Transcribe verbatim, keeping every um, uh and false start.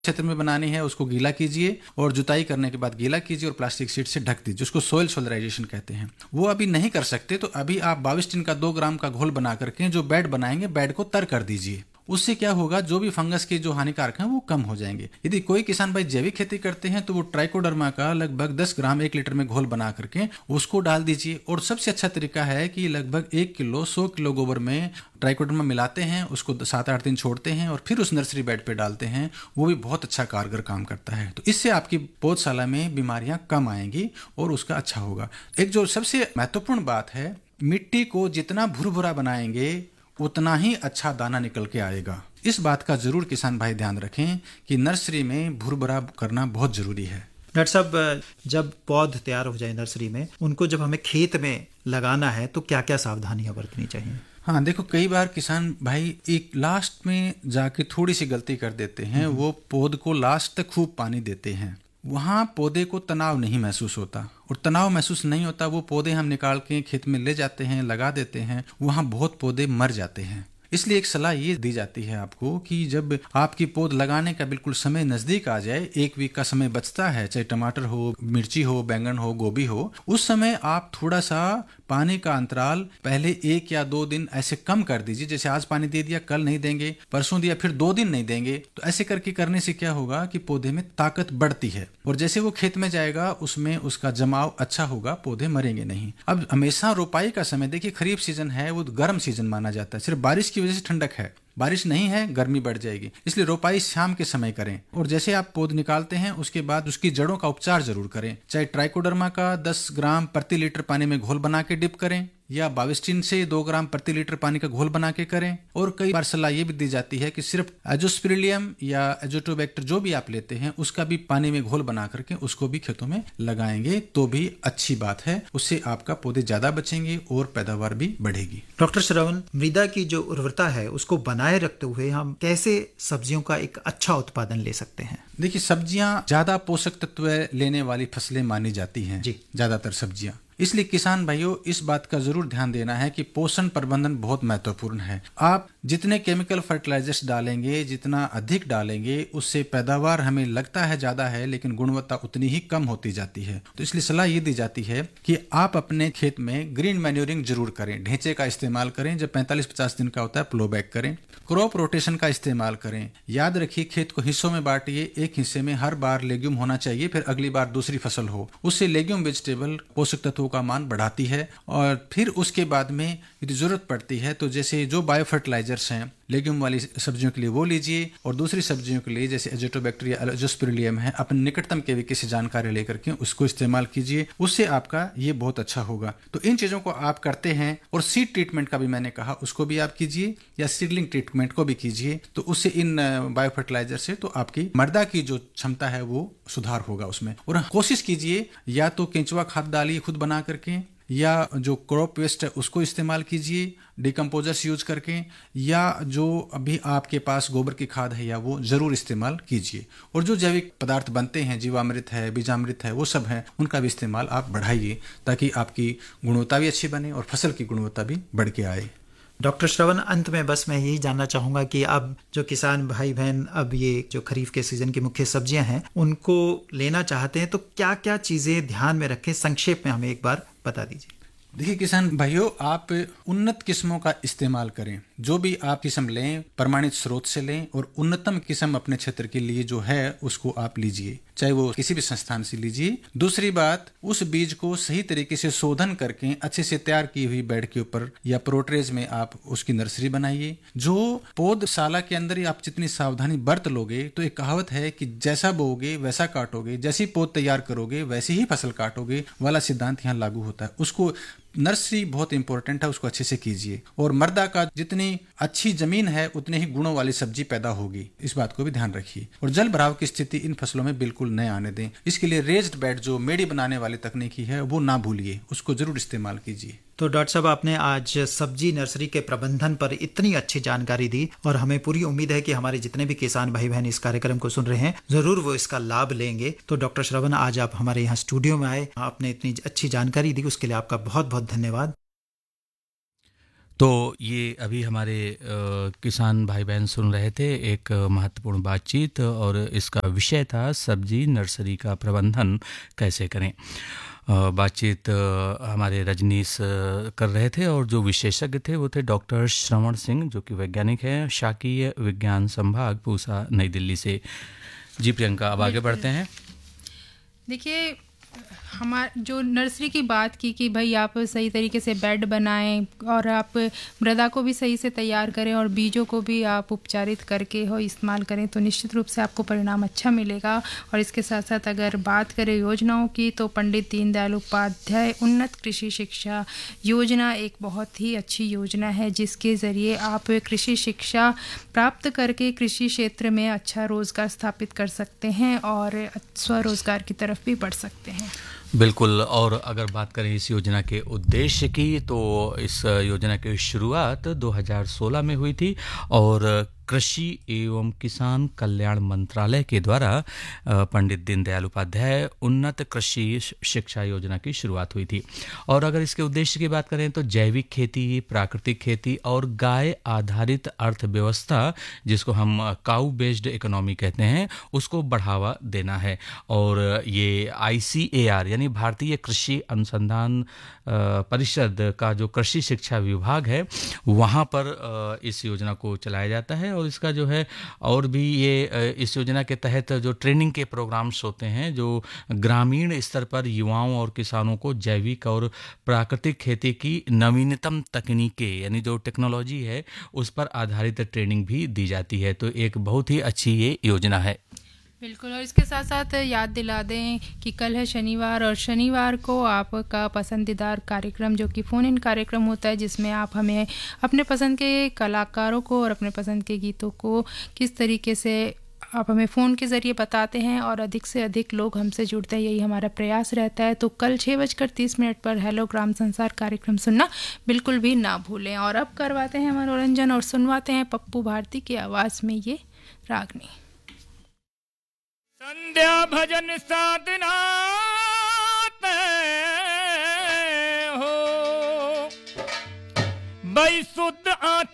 क्षेत्र में बनानी है उसको गीला कीजिए और जुताई करने के बाद गीला कीजिए और प्लास्टिक शीट से ढक दीजिए, उसको सोइल सोलराइजेशन कहते हैं। वो अभी नहीं कर सकते तो अभी आप बाईस टिन का दो ग्राम का घोल बना करके जो बेड बनाएंगे बेड को तर कर दीजिए। उससे क्या होगा, जो भी फंगस के जो हानिकारक हैं वो कम हो जाएंगे। यदि कोई किसान भाई जैविक खेती करते हैं तो वो ट्राइकोडर्मा का लगभग दस ग्राम एक लीटर में घोल बना करके उसको डाल दीजिए। और सबसे अच्छा तरीका है कि लगभग एक किलो सौ किलो गोबर में ट्राइकोडर्मा मिलाते हैं, उसको सात आठ दिन छोड़ते हैं और फिर उस नर्सरी बेड पे डालते हैं। वो भी बहुत अच्छा कारगर काम करता है। तो इससे आपकी पौधशाला में बीमारियां कम आएंगी और उसका अच्छा होगा। एक जो सबसे महत्वपूर्ण बात है, मिट्टी को जितना भुरभुरा बनाएंगे उतना ही अच्छा दाना निकल के आएगा। इस बात का जरूर किसान भाई ध्यान रखें कि नर्सरी में भुरभुरा करना बहुत जरूरी है। डॉक्टर साहब, जब पौध तैयार हो जाए नर्सरी में, उनको जब हमें खेत में लगाना है तो क्या क्या सावधानियां बरतनी चाहिए? हाँ देखो, कई बार किसान भाई एक लास्ट में जाके थोड़ी सी गलती कर देते हैं। वो पौध को लास्ट तक खूब पानी देते हैं, वहाँ पौधे को तनाव नहीं महसूस होता। और तनाव महसूस नहीं होता, वो पौधे हम निकाल के खेत में ले जाते हैं, लगा देते हैं, वहाँ बहुत पौधे मर जाते हैं। इसलिए एक सलाह ये दी जाती है आपको कि जब आपकी पौध लगाने का बिल्कुल समय नजदीक आ जाए, एक वीक का समय बचता है, चाहे टमाटर हो, मिर्ची हो, बैंगन हो, गोभी हो, उस समय आप थोड़ा सा पानी का अंतराल पहले एक या दो दिन ऐसे कम कर दीजिए। जैसे आज पानी दे दिया, कल नहीं देंगे, परसों दिया, फिर दो दिन नहीं देंगे। तो ऐसे करके करने से क्या होगा कि पौधे में ताकत बढ़ती है और जैसे वो खेत में जाएगा उसमें उसका जमाव अच्छा होगा, पौधे मरेंगे नहीं। अब हमेशा रोपाई का समय देखिए, खरीफ सीजन है वो गर्म सीजन माना जाता है, सिर्फ बारिश की वजह से ठंडक है, बारिश नहीं है गर्मी बढ़ जाएगी। इसलिए रोपाई शाम के समय करें। और जैसे आप पौध निकालते हैं उसके बाद उसकी जड़ों का उपचार जरूर करें। चाहे ट्राइकोडर्मा का दस ग्राम प्रति लीटर पानी में घोल बना के डिप करें या बाविस्टिन से दो ग्राम प्रति लीटर पानी का घोल बना के करें। और कई बार सलाह ये भी दी जाती है कि सिर्फ एजोस्पिरिलियम या एजोटोबैक्टर जो भी आप लेते हैं उसका भी पानी में घोल बना करके उसको भी खेतों में लगाएंगे तो भी अच्छी बात है। उससे आपका पौधे ज्यादा बचेंगे और पैदावार भी बढ़ेगी। डॉक्टर श्रवण, मृदा की जो उर्वरता है उसको बनाए रखते हुए हम कैसे सब्जियों का एक अच्छा उत्पादन ले सकते हैं? देखिए, सब्जियां ज्यादा पोषक तत्व लेने वाली फसलें मानी जाती हैं जी, ज्यादातर सब्जियां। इसलिए किसान भाइयों इस बात का जरूर ध्यान देना है कि पोषण प्रबंधन बहुत महत्वपूर्ण है। आप जितने केमिकल फर्टिलाइजर्स डालेंगे, जितना अधिक डालेंगे, उससे पैदावार हमें लगता है ज्यादा है लेकिन गुणवत्ता उतनी ही कम होती जाती है। तो इसलिए सलाह ये दी जाती है कि आप अपने खेत में ग्रीन मैन्योरिंग जरूर करें, ढेंचे का इस्तेमाल करें। जब पैंतालीस पचास दिन का होता है प्लो बैक करें। क्रॉप रोटेशन का इस्तेमाल करें। याद रखिए, खेत को हिस्सों में बांटिए, एक हिस्से में हर बार लेग्यूम होना चाहिए, फिर अगली बार दूसरी फसल हो। उससे लेग्यूम वेजिटेबल पोषक तत्वों का मान बढ़ाती है। और फिर उसके बाद में यदि जरूरत पड़ती है तो जैसे जो बायो फर्टिलाइजर्स हैं लेग्यूम वाली सब्जियों के लिए वो लीजिए, और दूसरी सब्जियों के लिए जैसे एजोटोबैक्टर या एजोस्पिरिलियम है, अपने निकटतम केवीके से जानकारी लेकर के उसको इस्तेमाल कीजिए। उससे आपका ये बहुत अच्छा होगा। तो इन चीजों को आप करते हैं। और सीड ट्रीटमेंट का भी मैंने कहा, उसको भी आप कीजिए या सीडलिंग ट्रीटमेंट को भी कीजिए। तो उससे इन बायो फर्टिलाइजर से तो आपकी मृदा की जो क्षमता है वो सुधार होगा उसमें। और कोशिश कीजिए या तो केंचुआ खाद डालिए खुद बना करके, या जो क्रॉप वेस्ट है उसको इस्तेमाल कीजिए डिकम्पोजर्स यूज करके, या जो अभी आपके पास गोबर की खाद है या वो जरूर इस्तेमाल कीजिए। और जो जैविक पदार्थ बनते हैं, जीवामृत है, बीजामृत है, वो सब है, उनका भी इस्तेमाल आप बढ़ाइए ताकि आपकी गुणवत्ता भी अच्छी बने और फसल की गुणवत्ता भी बढ़ के आए। डॉक्टर श्रवण, अंत में बस मैं यही जानना चाहूंगा कि अब जो किसान भाई बहन अब ये जो खरीफ के सीजन की मुख्य सब्जियां हैं उनको लेना चाहते हैं तो क्या क्या चीजें ध्यान में रखें, संक्षेप में हमें एक बार बता दीजिए। देखिए किसान भाइयों, आप उन्नत किस्मों का इस्तेमाल करें। जो भी आप किस्म लें प्रमाणित स्रोत से लें और उन्नतम किस्म अपने क्षेत्र के लिए जो है उसको आप लीजिए, चाहे वो किसी भी संस्थान से लीजिए। दूसरी बात, उस बीज को सही तरीके से शोधन करके अच्छे से तैयार की हुई बेड के ऊपर या प्रोट्रेज में आप उसकी नर्सरी बनाइए। जो पौधशाला के अंदर ही आप जितनी सावधानी बरत लोगे तो एक कहावत है कि जैसा बोओगे वैसा काटोगे, जैसी पौध तैयार करोगे वैसी ही फसल काटोगे वाला सिद्धांत यहाँ लागू होता है। उसको नर्सरी बहुत इंपॉर्टेंट है, उसको अच्छे से कीजिए। और मृदा का जितनी अच्छी जमीन है उतने ही गुणों वाली सब्जी पैदा होगी, इस बात को भी ध्यान रखिए। और जल भराव की स्थिति इन फसलों में बिल्कुल न आने दें। इसके लिए रेज्ड बेड जो मेड़ी बनाने वाली तकनीकी है वो ना भूलिए, उसको जरूर इस्तेमाल कीजिए। तो डॉक्टर साहब, आपने आज सब्जी नर्सरी के प्रबंधन पर इतनी अच्छी जानकारी दी और हमें पूरी उम्मीद है कि हमारे जितने भी किसान भाई बहन इस कार्यक्रम को सुन रहे हैं जरूर वो इसका लाभ लेंगे। तो डॉक्टर श्रवण, आज आप हमारे यहाँ स्टूडियो में आए, आपने इतनी अच्छी जानकारी दी, उसके लिए आपका बहुत बहुत धन्यवाद। तो ये अभी हमारे आ, किसान भाई बहन सुन रहे थे एक महत्वपूर्ण बातचीत, और इसका विषय था सब्जी नर्सरी का प्रबंधन कैसे करें। बातचीत हमारे रजनीश कर रहे थे, और जो विशेषज्ञ थे वो थे डॉक्टर श्रवण सिंह, जो कि वैज्ञानिक हैं, शाकीय विज्ञान संभाग पूसा नई दिल्ली से। जी प्रियंका, अब आगे बढ़ते हैं। देखिए, हमारे जो नर्सरी की बात की कि भाई आप सही तरीके से बेड बनाएं और आप मृदा को भी सही से तैयार करें और बीजों को भी आप उपचारित करके हो इस्तेमाल करें, तो निश्चित रूप से आपको परिणाम अच्छा मिलेगा। और इसके साथ साथ अगर बात करें योजनाओं की, तो पंडित दीनदयाल उपाध्याय उन्नत कृषि शिक्षा योजना एक बहुत ही अच्छी योजना है, जिसके ज़रिए आप कृषि शिक्षा प्राप्त करके कृषि क्षेत्र में अच्छा रोज़गार स्थापित कर सकते हैं और स्वरोज़गार की तरफ भी बढ़ सकते हैं। बिल्कुल। और अगर बात करें इस योजना के उद्देश्य की, तो इस योजना की शुरुआत दो हज़ार सोलह में हुई थी, और कृषि एवं किसान कल्याण मंत्रालय के द्वारा पंडित दीनदयाल उपाध्याय उन्नत कृषि शिक्षा योजना की शुरुआत हुई थी। और अगर इसके उद्देश्य की बात करें तो जैविक खेती, प्राकृतिक खेती और गाय आधारित अर्थव्यवस्था, जिसको हम काउ बेस्ड इकोनॉमी कहते हैं, उसको बढ़ावा देना है। और ये आई सी ए आर यानी भारतीय कृषि अनुसंधान परिषद का जो कृषि शिक्षा विभाग है, वहाँ पर इस योजना को चलाया जाता है। और इसका जो है, और भी ये इस योजना के तहत जो ट्रेनिंग के प्रोग्राम्स होते हैं, जो ग्रामीण स्तर पर युवाओं और किसानों को जैविक और प्राकृतिक खेती की नवीनतम तकनीकें यानी जो टेक्नोलॉजी है उस पर आधारित ट्रेनिंग भी दी जाती है। तो एक बहुत ही अच्छी ये योजना है। बिल्कुल। और इसके साथ साथ याद दिला दें कि कल है शनिवार, और शनिवार को आपका पसंदीदार कार्यक्रम जो कि फ़ोन इन कार्यक्रम होता है, जिसमें आप हमें अपने पसंद के कलाकारों को और अपने पसंद के गीतों को किस तरीके से आप हमें फ़ोन के ज़रिए बताते हैं और अधिक से अधिक लोग हमसे जुड़ते हैं, यही हमारा प्रयास रहता है। तो कल छः बजकर तीस मिनट पर हेलो ग्राम संसार कार्यक्रम सुनना बिल्कुल भी ना भूलें। और अब करवाते हैं मनोरंजन और सुनवाते हैं पप्पू भारती की आवाज़ में ये रागनी। संध्या भजन साधना हो, बई शुद्ध